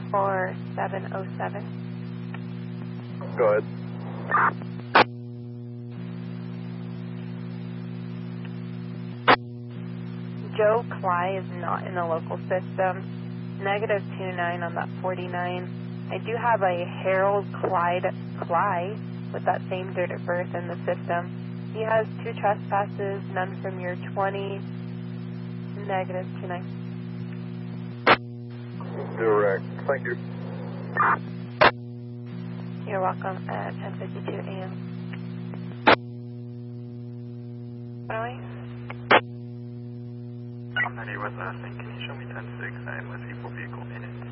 4707. Go ahead. Joe Cly is not in the local system. Negative 29 on that 49. I do have a Harold Cly with that same date of birth in the system. He has 2 trespasses, none from year 20. Negative 29. Direct. Thank you. You're welcome at 10:52 a.m. Really? I'm not here with last name. Can you show me 10-6? I must be for vehicle minutes.